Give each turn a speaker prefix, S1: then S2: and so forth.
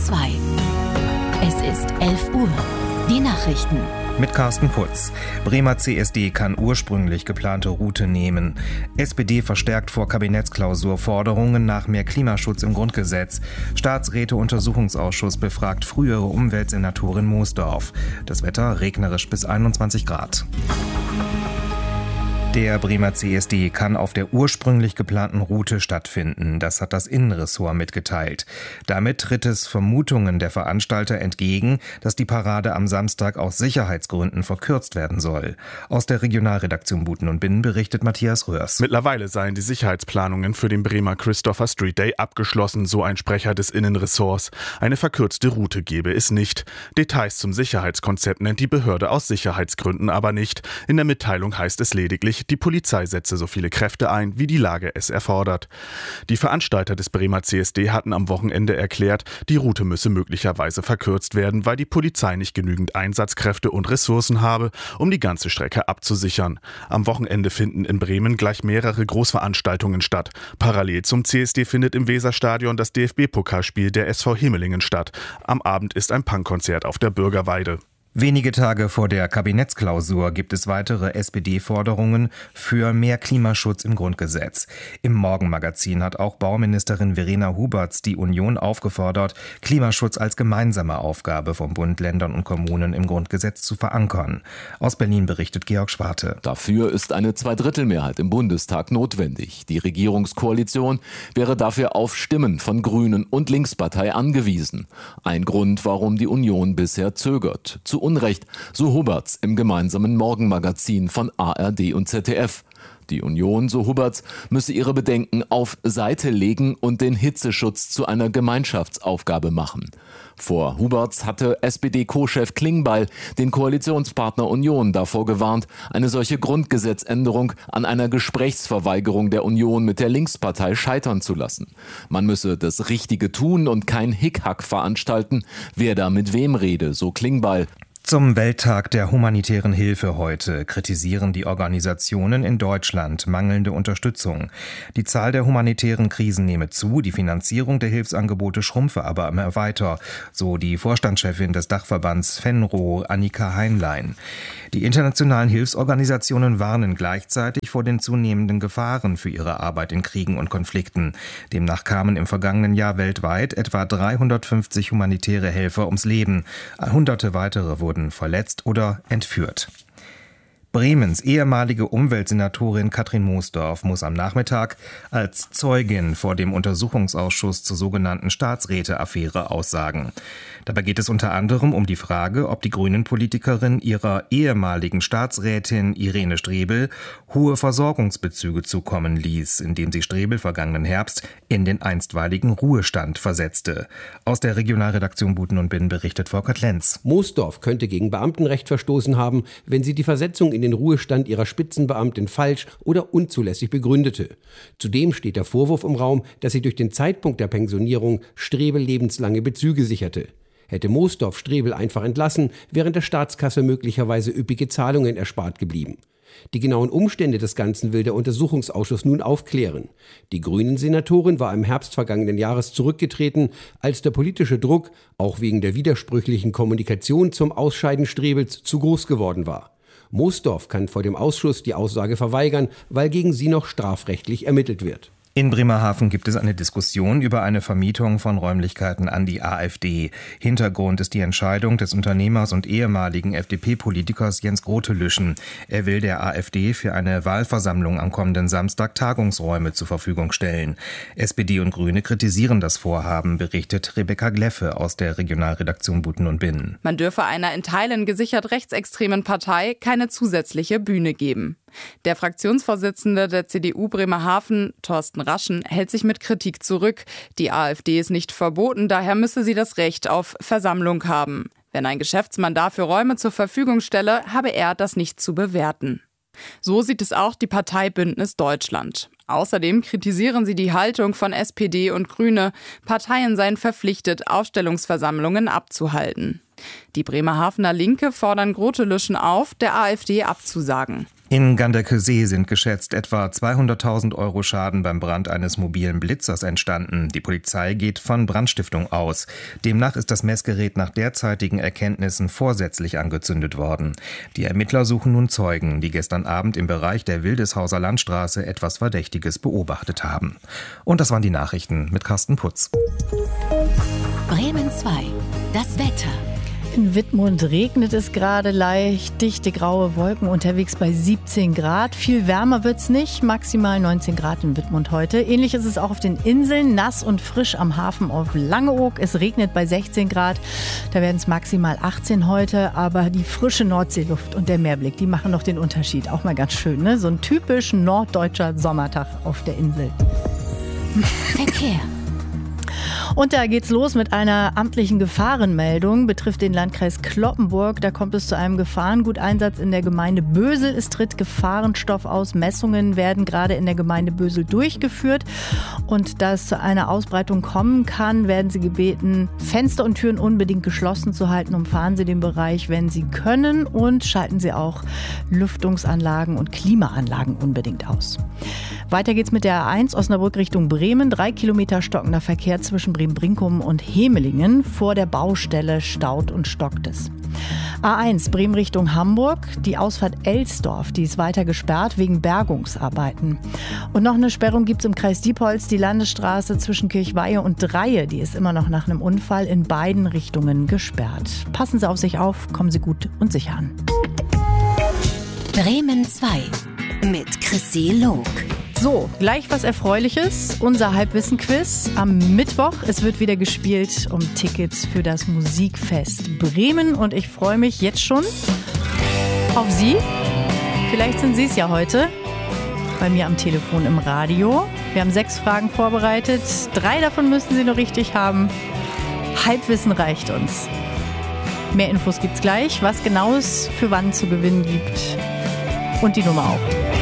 S1: 2. Es ist 11 Uhr. Die Nachrichten.
S2: Mit Carsten Putz. Bremer CSD kann ursprünglich geplante Route nehmen. SPD verstärkt vor Kabinettsklausur Forderungen nach mehr Klimaschutz im Grundgesetz. Staatsräte-Untersuchungsausschuss befragt frühere Umweltsenatorin Moosdorf. Das Wetter regnerisch bis 21 Grad. Der Bremer CSD kann auf der ursprünglich geplanten Route stattfinden. Das hat das Innenressort mitgeteilt. Damit tritt es Vermutungen der Veranstalter entgegen, dass die Parade am Samstag aus Sicherheitsgründen verkürzt werden soll. Aus der Regionalredaktion Buten und Binnen berichtet Matthias Röhrs.
S3: Mittlerweile seien die Sicherheitsplanungen für den Bremer Christopher Street Day abgeschlossen, so ein Sprecher des Innenressorts. Eine verkürzte Route gebe es nicht. Details zum Sicherheitskonzept nennt die Behörde aus Sicherheitsgründen aber nicht. In der Mitteilung heißt es lediglich, die Polizei setze so viele Kräfte ein, wie die Lage es erfordert. Die Veranstalter des Bremer CSD hatten am Wochenende erklärt, die Route müsse möglicherweise verkürzt werden, weil die Polizei nicht genügend Einsatzkräfte und Ressourcen habe, um die ganze Strecke abzusichern. Am Wochenende finden in Bremen gleich mehrere Großveranstaltungen statt. Parallel zum CSD findet im Weserstadion das DFB-Pokalspiel der SV Himmelingen statt. Am Abend ist ein Punkkonzert auf der Bürgerweide.
S2: Wenige Tage vor der Kabinettsklausur gibt es weitere SPD-Forderungen für mehr Klimaschutz im Grundgesetz. Im Morgenmagazin hat auch Bauministerin Verena Huberts die Union aufgefordert, Klimaschutz als gemeinsame Aufgabe von Bund, Ländern und Kommunen im Grundgesetz zu verankern. Aus Berlin berichtet Georg Schwarte.
S4: Dafür ist eine Zweidrittelmehrheit im Bundestag notwendig. Die Regierungskoalition wäre dafür auf Stimmen von Grünen und Linkspartei angewiesen. Ein Grund, warum die Union bisher zögert. Zu Unrecht, so Huberts im gemeinsamen Morgenmagazin von ARD und ZDF. Die Union, so Huberts, müsse ihre Bedenken auf Seite legen und den Hitzeschutz zu einer Gemeinschaftsaufgabe machen. Vor Huberts hatte SPD-Co-Chef Klingbeil den Koalitionspartner Union davor gewarnt, eine solche Grundgesetzänderung an einer Gesprächsverweigerung der Union mit der Linkspartei scheitern zu lassen. Man müsse das Richtige tun und kein Hickhack veranstalten, wer da mit wem rede, so Klingbeil.
S2: Zum Welttag der humanitären Hilfe heute kritisieren die Organisationen in Deutschland mangelnde Unterstützung. Die Zahl der humanitären Krisen nehme zu, die Finanzierung der Hilfsangebote schrumpfe aber immer weiter, so die Vorstandschefin des Dachverbands Fenro, Annika Heinlein. Die internationalen Hilfsorganisationen warnen gleichzeitig vor den zunehmenden Gefahren für ihre Arbeit in Kriegen und Konflikten. Demnach kamen im vergangenen Jahr weltweit etwa 350 humanitäre Helfer ums Leben. Hunderte weitere wurden verletzt oder entführt. Bremens ehemalige Umweltsenatorin Katrin Moosdorf muss am Nachmittag als Zeugin vor dem Untersuchungsausschuss zur sogenannten Staatsräte-Affäre aussagen. Dabei geht es unter anderem um die Frage, ob die Grünen-Politikerin ihrer ehemaligen Staatsrätin Irene Strebel hohe Versorgungsbezüge zukommen ließ, indem sie Strebel vergangenen Herbst in den einstweiligen Ruhestand versetzte. Aus der Regionalredaktion Buten und Binnen berichtet Volker Lenz.
S5: Moosdorf könnte gegen Beamtenrecht verstoßen haben, wenn sie die Versetzung in den Ruhestand ihrer Spitzenbeamtin falsch oder unzulässig begründete. Zudem steht der Vorwurf im Raum, dass sie durch den Zeitpunkt der Pensionierung Strebel lebenslange Bezüge sicherte. Hätte Moosdorf Strebel einfach entlassen, wären der Staatskasse möglicherweise üppige Zahlungen erspart geblieben. Die genauen Umstände des Ganzen will der Untersuchungsausschuss nun aufklären. Die Grünen-Senatorin war im Herbst vergangenen Jahres zurückgetreten, als der politische Druck, auch wegen der widersprüchlichen Kommunikation zum Ausscheiden Strebels, zu groß geworden war. Moosdorf kann vor dem Ausschuss die Aussage verweigern, weil gegen sie noch strafrechtlich ermittelt wird.
S2: In Bremerhaven gibt es eine Diskussion über eine Vermietung von Räumlichkeiten an die AfD. Hintergrund ist die Entscheidung des Unternehmers und ehemaligen FDP-Politikers Jens Grotelüschen. Er will der AfD für eine Wahlversammlung am kommenden Samstag Tagungsräume zur Verfügung stellen. SPD und Grüne kritisieren das Vorhaben, berichtet Rebecca Gleffe aus der Regionalredaktion Buten und Binnen.
S6: Man dürfe einer in Teilen gesichert rechtsextremen Partei keine zusätzliche Bühne geben. Der Fraktionsvorsitzende der CDU Bremerhaven, Thorsten Raschen, hält sich mit Kritik zurück. Die AfD ist nicht verboten, daher müsse sie das Recht auf Versammlung haben. Wenn ein Geschäftsmann dafür Räume zur Verfügung stelle, habe er das nicht zu bewerten. So sieht es auch die Partei Bündnis Deutschland. Außerdem kritisieren sie die Haltung von SPD und Grüne. Parteien seien verpflichtet, Aufstellungsversammlungen abzuhalten. Die Bremerhavener Linke fordern Grotelüschen auf, der AfD abzusagen.
S2: In Ganderkesee sind geschätzt etwa 200.000 € Schaden beim Brand eines mobilen Blitzers entstanden. Die Polizei geht von Brandstiftung aus. Demnach ist das Messgerät nach derzeitigen Erkenntnissen vorsätzlich angezündet worden. Die Ermittler suchen nun Zeugen, die gestern Abend im Bereich der Wildeshauser Landstraße etwas Verdächtiges beobachtet haben. Und das waren die Nachrichten mit Carsten Putz.
S1: Bremen 2. Das Wetter.
S7: In Wittmund regnet es gerade leicht, dichte graue Wolken unterwegs bei 17 Grad. Viel wärmer wird's nicht, maximal 19 Grad in Wittmund heute. Ähnlich ist es auch auf den Inseln, nass und frisch am Hafen auf Langeoog. Es regnet bei 16 Grad, da werden es maximal 18 heute. Aber die frische Nordseeluft und der Meerblick, die machen noch den Unterschied. Auch mal ganz schön, ne? So ein typisch norddeutscher Sommertag auf der Insel.
S1: Verkehr.
S7: Und da geht's los mit einer amtlichen Gefahrenmeldung, betrifft den Landkreis Cloppenburg. Da kommt es zu einem Gefahrenguteinsatz in der Gemeinde Bösel. Es tritt Gefahrenstoff aus. Messungen werden gerade in der Gemeinde Bösel durchgeführt. Und da es zu einer Ausbreitung kommen kann, werden Sie gebeten, Fenster und Türen unbedingt geschlossen zu halten. Umfahren Sie den Bereich, wenn Sie können, und schalten Sie auch Lüftungsanlagen und Klimaanlagen unbedingt aus. Weiter geht's mit der A1 Osnabrück Richtung Bremen. 3 Kilometer stockender Verkehr zwischen Bremen-Brinkum und Hemelingen. Vor der Baustelle staut und stockt es. A1 Bremen Richtung Hamburg. Die Ausfahrt Elsdorf, die ist weiter gesperrt wegen Bergungsarbeiten. Und noch eine Sperrung gibt es im Kreis Diepholz. Die Landesstraße zwischen Kirchweihe und Dreie, die ist immer noch nach einem Unfall in beiden Richtungen gesperrt. Passen Sie auf sich auf, kommen Sie gut und sicher an.
S1: Bremen 2 mit Chrissy Log.
S7: So, gleich was Erfreuliches. Unser Halbwissen-Quiz am Mittwoch. Es wird wieder gespielt um Tickets für das Musikfest Bremen. Und ich freue mich jetzt schon auf Sie. Vielleicht sind Sie es ja heute bei mir am Telefon im Radio. Wir haben 6 Fragen vorbereitet. 3 davon müssen Sie noch richtig haben. Halbwissen reicht uns. Mehr Infos gibt's gleich, was genau es für wann zu gewinnen gibt. Und die Nummer auch.